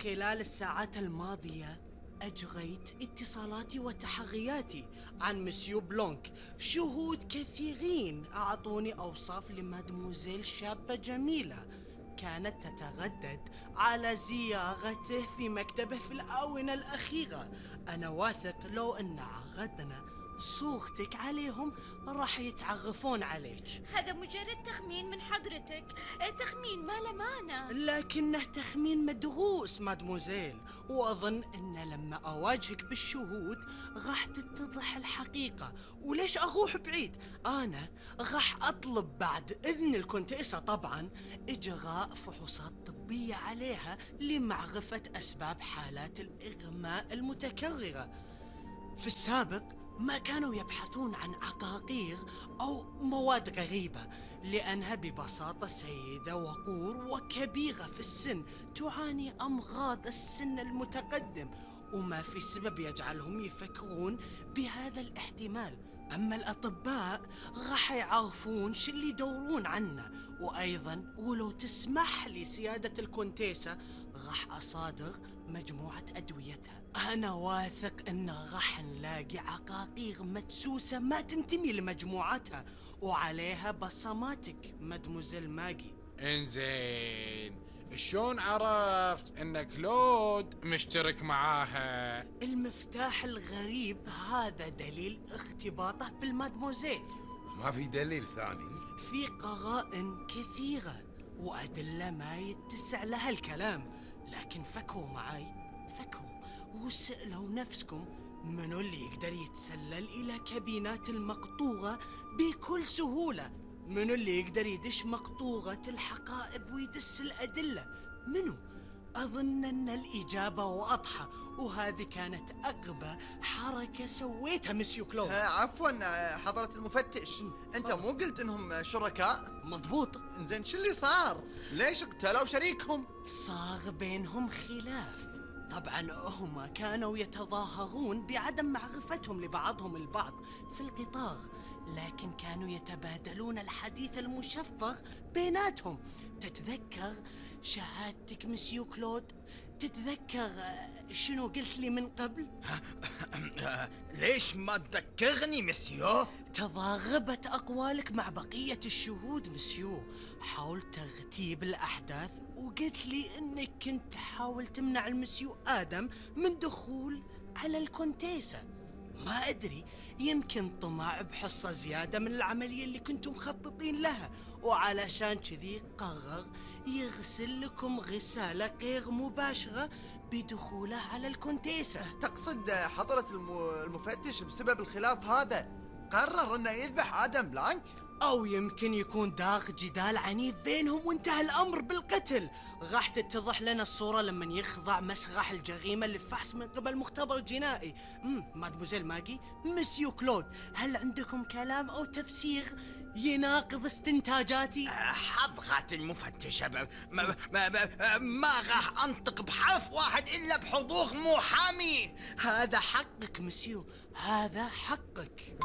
خلال الساعات الماضية أجريت اتصالاتي وتحرياتي عن مسيو بلونك. شهود كثيرين أعطوني أوصاف لمادموزيل شابة جميلة كانت تتردد على زيارته في مكتبه في الآونة الأخيرة. أنا واثق لو أن عرضنا صورتك عليهم راح يتعرفون عليك. هذا مجرد تخمين من حضرتك، تخمين ما له معنى. لكنه تخمين مدروس مادموزيل، وأظن أن لما أواجهك بالشهود راح تتضح الحقيقة. وليش أروح بعيد؟ أنا راح أطلب بعد إذن الكونتيسة طبعا إجراء فحوصات طبية عليها لمعرفة أسباب حالات الإغماء المتكررة. في السابق ما كانوا يبحثون عن عقاقير أو مواد غريبة، لأنها ببساطة سيدة وقور وكبيرة في السن تعاني أمراض السن المتقدم، وما في سبب يجعلهم يفكرون بهذا الاحتمال. أما الأطباء راح يعرفون شو اللي يدورون عنه. وأيضا ولو تسمح لي سيادة الكونتيسة راح أصادر مجموعة أدويتها. أنا واثق أن راح نلاقي عقاقير مدسوسة ما تنتمي لمجموعتها وعليها بصماتك مادموزيل ماجي. انزين، شلون عرفت ان كلود مشترك معاها؟ المفتاح الغريب هذا دليل اختباطه بالمادموزيل. ما في دليل ثاني؟ في قرائن كثيرة وأدلة ما يتسع لها الكلام، لكن فكروا معي، فكروا وسألوا نفسكم منو اللي يقدر يتسلل إلى كابينات المقطورة بكل سهولة؟ منو اللي يقدر يدش مقطورة الحقائب ويدس الأدلة؟ منو؟ أظن أن الإجابة واضحة، وهذه كانت أغبى حركة سويتها مسيو كلود. عفوا حضرة المفتش، أنت مو قلت إنهم شركاء؟ مضبوط. إنزين شو اللي صار؟ ليش اقتلوا شريكهم؟ صار بينهم خلاف. طبعا هم كانوا يتظاهرون بعدم معرفتهم لبعضهم البعض في القطار، لكن كانوا يتبادلون الحديث المشفر بيناتهم. تتذكر شهادتك مسيو كلود؟ تتذكر شنو قلت لي من قبل؟ ليش ما تذكرني مسيو؟ تضاربت أقوالك مع بقية الشهود مسيو حول ترتيب الأحداث، وقلت لي أنك كنت تحاول تمنع المسيو آدم من دخول على الكونتيسة. ما أدري، يمكن طمع بحصة زيادة من العملية اللي كنتم مخططين لها، وعلشان كذي قرر يغسل لكم غسالة غير مباشرة بدخوله على الكونتيسة. تقصد حضرة المفتش بسبب الخلاف هذا قرر انه يذبح آدم بلانك؟ أو يمكن يكون داغ جدال عنيف بينهم وانتهى الأمر بالقتل. راح تتضح لنا الصورة لما يخضع مسرح الجريمة للفحص من قبل مختبر جنائي. مادموزيل ماجي، مسيو كلود، هل عندكم كلام أو تفسير يناقض استنتاجاتي؟ حضرة المفتشة ما راح أنطق بحرف واحد إلا بحضور محامي. هذا حقك مسيو، هذا حقك.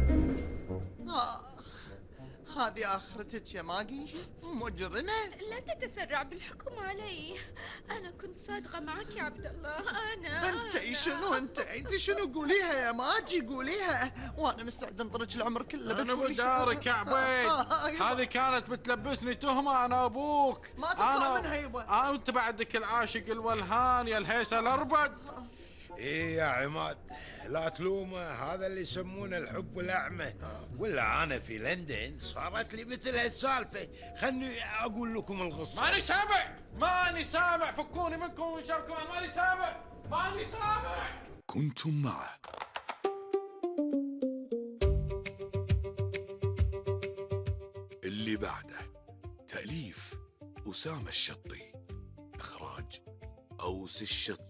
هذه آخرتك يا ماجي مجرمة. لا تتسرع بالحكم علي، أنا كنت صادقة معك يا عبد الله. انت شنو قوليها يا ماجي، قوليها وانا مستعد انطرك العمر كله. بس انا بدارك يا عبيد. هذه كانت بتلبسني تهمة انا ابوك. ما تطلع منها يبا. انت بعدك العاشق الولهان يا الهيسة الاربد. ايه يا عماد، لا تلومه، هذا اللي يسمونه الحب الأعمى. ولا أنا في لندن صارت لي مثل هالسالفة. خلني أقول لكم القصة. ماني سامع، فكوني منكم ومن شابكم. ماني سامع. كنتم مع اللي بعده. تأليف أسامة الشطي، إخراج أوس الشطي.